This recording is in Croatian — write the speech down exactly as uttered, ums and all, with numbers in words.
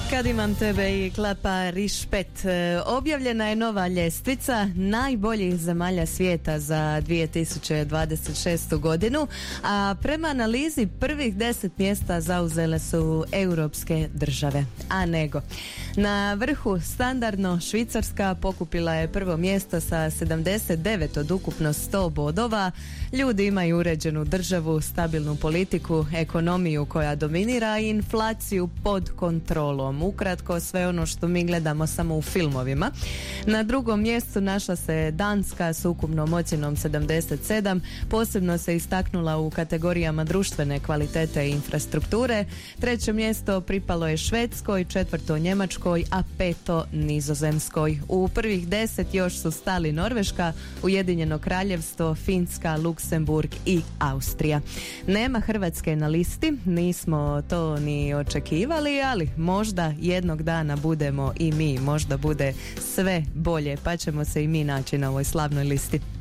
Kad imam tebe i klapa Rišpet, objavljena je nova ljestvica najboljih zemalja svijeta za dvije tisuće dvadeset šestu godinu, a prema analizi prvih deset mjesta zauzele su europske države. A nego, na vrhu standardno Švicarska pokupila je prvo mjesto sa sedamdeset devet od ukupno sto bodova. Ljudi imaju uređenu državu, stabilnu politiku, ekonomiju koja dominira i inflaciju pod kontrolom. Ukratko, sve ono što mi gledamo samo u filmovima. Na drugom mjestu našla se Danska s ukupnom ocjenom sedamdeset sedam. Posebno se istaknula u kategorijama društvene kvalitete i infrastrukture. Treće mjesto pripalo je Švedskoj, četvrto Njemačkoj, a peto Nizozemskoj. U prvih deset još su stali Norveška, Ujedinjeno Kraljevstvo, Finska, Luksemburg i Austrija. Nema Hrvatske na listi, nismo to ni očekivali, ali možda jednog dana budemo i mi, možda bude sve bolje, pa ćemo se i mi naći na ovoj slavnoj listi.